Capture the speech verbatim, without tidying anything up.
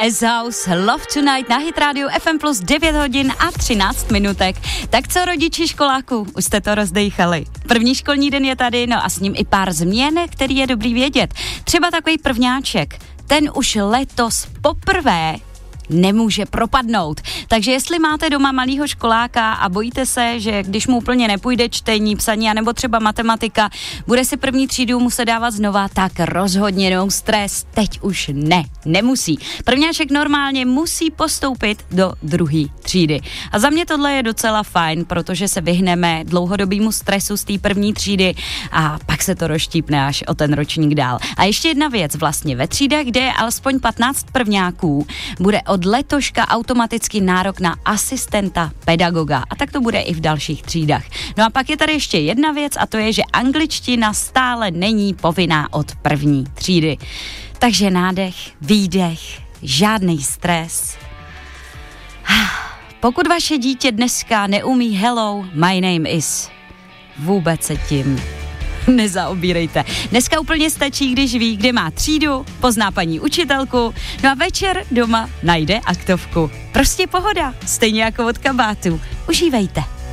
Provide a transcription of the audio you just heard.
S-House, Love Tonight na Hit Radio F M plus devět hodin a třináct minutek. Tak co rodiči školáků, už jste to rozdejchali. První školní den je tady, no a s ním i pár změn, který je dobrý vědět. Třeba takový prvňáček, ten už letos poprvé nemůže propadnout. Takže jestli máte doma malýho školáka a bojíte se, že když mu úplně nepůjde čtení, psaní anebo třeba matematika, bude si první třídu muset dávat znova, tak rozhodně no stres, teď už ne, nemusí. Prvňáček normálně musí postoupit do druhé třídy. A za mě tohle je docela fajn, protože se vyhneme dlouhodobému stresu z té první třídy a pak se to rozštípne až o ten ročník dál. A ještě jedna věc, vlastně ve třídách, kde je alespoň patnáct prvňáků, bude od letoška automaticky nárok na asistenta pedagoga a tak to bude i v dalších třídách. No a pak je tady ještě jedna věc a to je, že angličtina stále není povinná od první třídy. Takže nádech, výdech, žádný stres. Pokud vaše dítě dneska neumí hello, my name is, vůbec se tím nezaobírejte. Dneska úplně stačí, když ví, kde má třídu, pozná paní učitelku, no a večer doma najde aktovku. Prostě pohoda, stejně jako od kabátu. Užívejte.